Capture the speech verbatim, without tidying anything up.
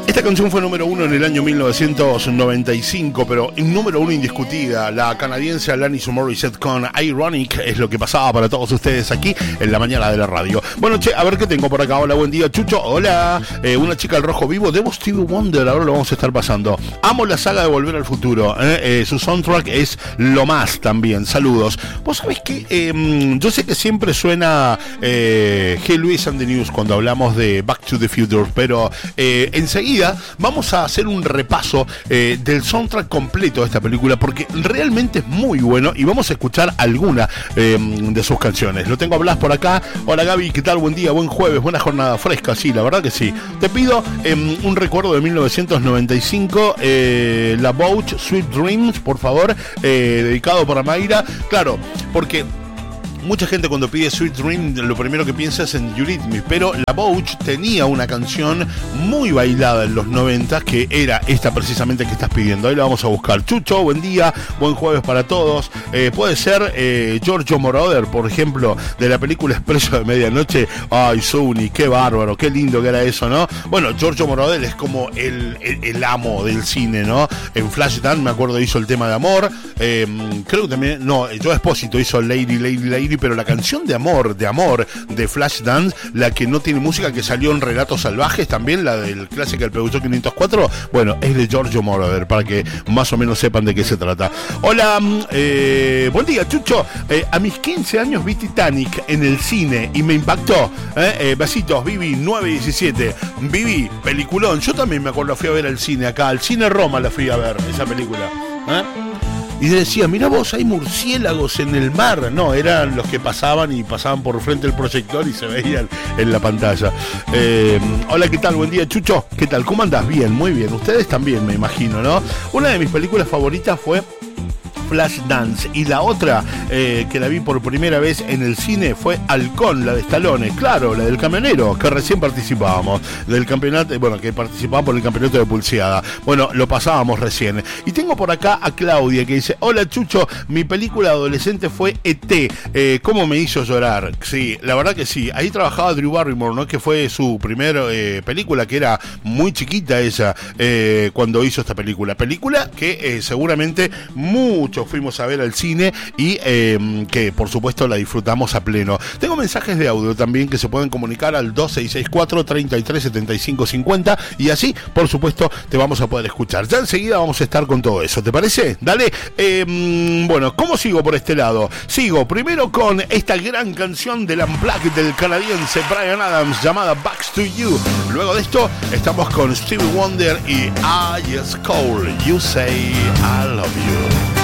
Esta canción fue número uno en el año mil novecientos noventa y cinco, pero en número uno indiscutida, la canadiense Alanis Morissette con Ironic es lo que pasaba para todos ustedes aquí en la mañana de la radio. Bueno, che, a ver qué tengo por acá. Hola, buen día, Chucho. Hola. Eh, una chica al rojo vivo. Debo Stevie Wonder, ahora lo vamos a estar pasando. Amo la saga de Volver al Futuro. Eh, eh, su soundtrack es lo más también. Saludos. Vos sabés que eh, yo sé que siempre suena eh, Hey Lewis and the News cuando hablamos de Back to the Future, pero eh, enseguida vamos a hacer un repaso eh, del soundtrack completo de esta película porque realmente es muy bueno y vamos a escuchar alguna eh, de sus canciones. Lo tengo a Blas por acá. Hola Gaby, ¿qué tal? Buen día, buen jueves, buena jornada fresca. Sí, la verdad que sí. Te pido eh, un recuerdo de mil novecientos noventa y cinco, eh, La Bouch, Sweet Dreams, por favor, eh, dedicado para Mayra. Claro, porque mucha gente cuando pide Sweet Dream lo primero que piensa es en Eurythmics, pero La Bouch tenía una canción muy bailada en los noventa que era esta precisamente que estás pidiendo. Ahí la vamos a buscar. Chucho, buen día, buen jueves para todos. Eh, puede ser eh, Giorgio Moroder, por ejemplo, de la película Expreso de Medianoche. Ay, Suni, qué bárbaro, qué lindo que era eso, ¿no? Bueno, Giorgio Moroder es como el, el, el amo del cine, ¿no? En Flashdance, me acuerdo, hizo el tema de amor. Eh, creo que también, no, Joe Espósito hizo Lady, Lady, Lady, pero la canción de amor, de amor de Flashdance, la que no tiene música, que salió en Relatos Salvajes, también la del clásico del Peugeot quinientos cuatro, bueno, es de Giorgio Moroder, para que más o menos sepan de qué se trata. Hola, eh, buen día, Chucho. Eh, a mis quince años vi Titanic en el cine y me impactó. Eh, eh, besitos, Vivi nueve diecisiete. Vivi, peliculón. Yo también me acuerdo, fui a ver al cine acá, al Cine Roma la fui a ver, esa película. ¿Eh? Y decía, mira vos, hay murciélagos en el mar. No, eran los que pasaban y pasaban por frente del proyector y se veían en la pantalla. Eh, hola, ¿qué tal? Buen día, Chucho. ¿Qué tal? ¿Cómo andás? Bien, muy bien. Ustedes también, me imagino, ¿no? Una de mis películas favoritas fue Flashdance, y la otra eh, que la vi por primera vez en el cine fue Halcón, la de Stallone, claro, la del camionero, que recién participábamos del campeonato, bueno, que participábamos por el campeonato de pulseada. Bueno, lo pasábamos recién. Y tengo por acá a Claudia que dice, hola Chucho, mi película adolescente fue E T, eh, ¿cómo me hizo llorar? Sí, la verdad que sí, ahí trabajaba Drew Barrymore, ¿no? Que fue su primera eh, película, que era muy chiquita ella eh, cuando hizo esta película. Película que eh, seguramente mucho fuimos a ver al cine y eh, que por supuesto la disfrutamos a pleno. Tengo mensajes de audio también que se pueden comunicar al dos seis seis cuatro, tres tres siete cinco cinco cero y así por supuesto te vamos a poder escuchar. Ya enseguida vamos a estar con todo eso, ¿te parece? Dale. Eh, bueno, ¿cómo sigo por este lado? Sigo primero con esta gran canción del Unplugged del canadiense Bryan Adams llamada Back to You. Luego de esto estamos con Stevie Wonder y I Just Call You Say I Love You.